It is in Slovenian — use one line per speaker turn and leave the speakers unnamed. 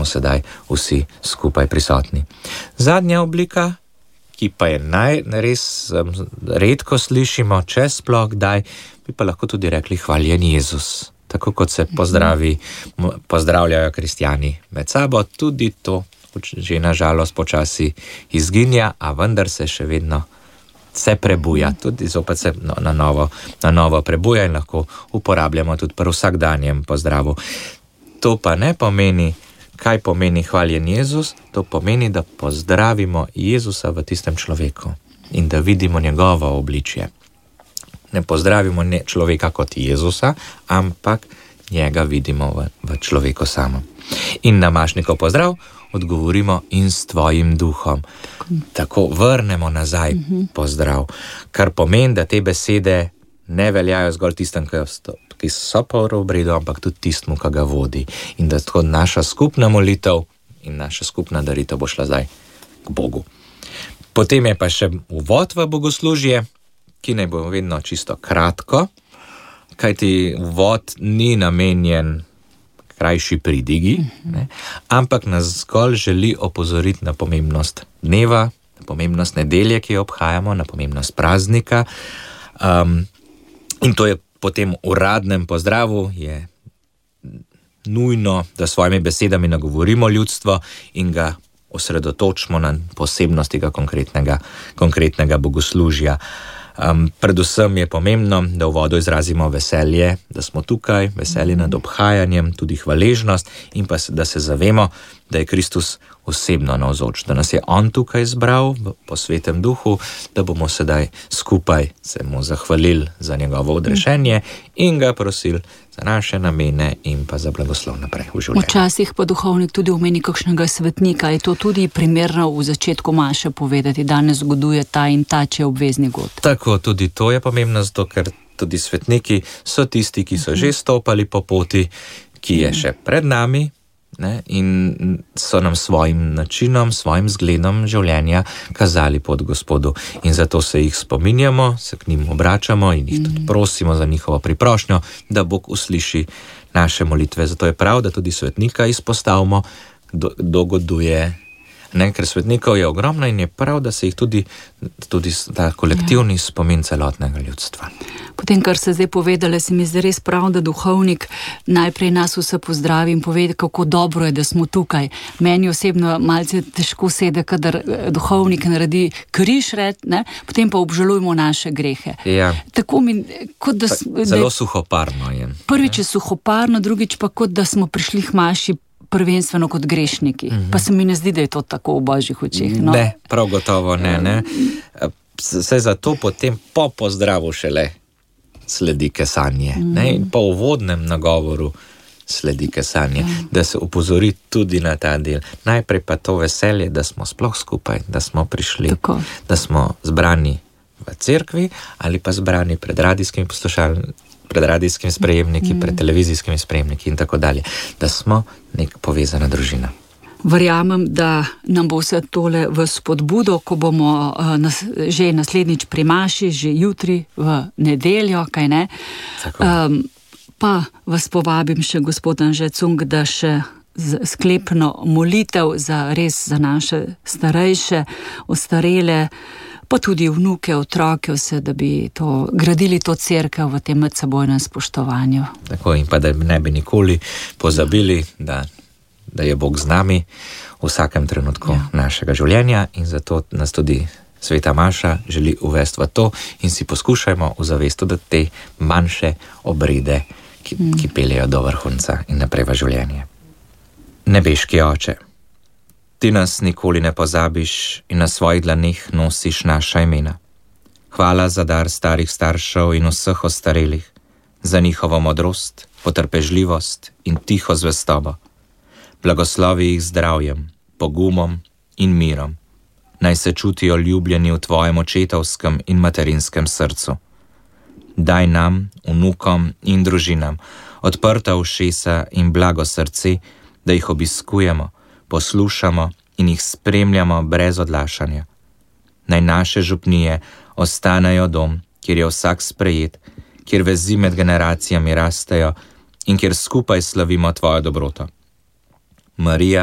sedaj vsi skupaj prisotni. Zadnja oblika, ki pa je res redko slišimo, če sploh kdaj, bi pa lahko tudi rekli hvaljen Jezus. Tako kot se pozdravljajo kristjani med sabo, tudi to že na žalost počasi izginja, a vendar se še vedno se prebuja, tudi zopet se na novo prebuja in lahko uporabljamo tudi pri vsakdanjem pozdravu. To pa ne pomeni, kaj pomeni hvaljen Jezus, to pomeni, da pozdravimo Jezusa v tistem človeku in da vidimo njegovo obličje. Ne pozdravimo človeka kot Jezusa, ampak njega vidimo v človeku samem. In na Mašnikov pozdrav odgovorimo in s tvojim duhom. Tako vrnemo nazaj pozdrav, kar pomeni, da te besede ne veljajo zgolj tistem, ki so pa v obredu, ampak tudi tistmu, ki ga vodi. In da tako naša skupna molitev in naša skupna daritev bo šla zdaj k Bogu. Potem je pa še uvod v bogoslužje, ki naj bo vedno čisto kratko, kajti uvod ni namenjen krajši pridigi, ampak nas zgolj želi opozoriti na pomembnost dneva, na pomembnost nedelje, ki jo obhajamo, na pomembnost praznika. In to je po tem uradnem pozdravu je nujno, da s svojimi besedami nagovorimo ljudstvo in ga osredotočimo na posebnost tega konkretnega bogoslužja. Predvsem je pomembno, da v uvodu izrazimo veselje, da smo tukaj, veselje nad obhajanjem, tudi hvaležnost in pa da se zavemo, da je Kristus osebno navzoč, da nas je on tukaj izbral po svetem duhu, da bomo sedaj skupaj se mu zahvalili za njegovo odrešenje in ga prosili za naše namene in pa za blagoslov naprej v življenju.
Včasih pa duhovnik tudi omeni kakšnega svetnika. Je to tudi primerno v začetku maše povedati, danes goduje ta in ta, če je obvezni god?
Tako, tudi to je pomembno, zato ker tudi svetniki so tisti, ki so že stopali po poti, ki je še pred nami, in so nam svojim načinom, svojim zgledom življenja kazali pot Gospodu. In zato se jih spominjamo, se k njim obračamo in jih tudi prosimo za njihovo priprošnjo, da Bog usliši naše molitve. Zato je prav, da tudi svetnika izpostavimo, kdo goduje. Ker svetnikov je ogromno in je prav, da se jih tudi ta kolektivni spomin celotnega ljudstva.
Potem, kar se zdaj povedali, se mi zdi res prav, da duhovnik najprej nas vse pozdravi in pove, kako dobro je, da smo tukaj. Meni osebno malce težko sede, kadar duhovnik naredi križ, potem pa obžalujemo naše grehe.
Ja.
Tako mi, kot da...
Zelo suhoparno je.
Prvič je suhoparno, drugič pa kot da smo prišli k maši prvenstveno kot grešniki. Pa se mi ne zdi, da je to tako v Božjih očeh. No?
Ne, prav gotovo ne. Saj zato potem po pozdravu šele sledi kesanje. In po uvodnem nagovoru sledi kesanje. Da se opozori tudi na ta del. Najprej pa to veselje, da smo sploh skupaj, da smo prišli, tako. Da smo zbrani v cerkvi ali pa zbrani pred radijskimi pred radijskimi sprejemniki, pred televizijskimi sprejemniki in tako dalje. Da smo nek povezana družina.
Verjamem, da nam bo vse tole v spodbudo, ko bomo že naslednjič pri maši, že jutri v nedeljo, kaj ne? Pa vas povabim še, gospod Anže Cunk, da še sklepno molitev za naše starejše, ostarele, pa tudi vnuke, otroke, vse, da bi gradili to cerkev v tem medsebojnem spoštovanju. Tako,
in pa da ne bi nikoli pozabili, da je Bog z nami v vsakem trenutku našega življenja in zato nas tudi Sveta Maša želi uvesti v to in si poskušajmo v zavestu, da te manjše obrede, ki peljejo do vrhunca in naprej v življenje. Nebeški Oče, ti nas nikoli ne pozabiš in na svojih dlaneh nosiš naša imena. Hvala za dar starih staršev in vseh ostarelih, za njihovo modrost, potrpežljivost in tiho zvestobo. Blagoslovi jih zdravjem, pogumom in mirom. Naj se čutijo ljubljeni v tvojem očetovskem in materinskem srcu. Daj nam, vnukom in družinam, odprta ušesa in blago srce, da jih obiskujemo, poslušamo in jih spremljamo brez odlašanja. Naj naše župnije ostanejo dom, kjer je vsak sprejet, kjer vezi med generacijami rastejo in kjer skupaj slavimo tvojo dobroto. Marija,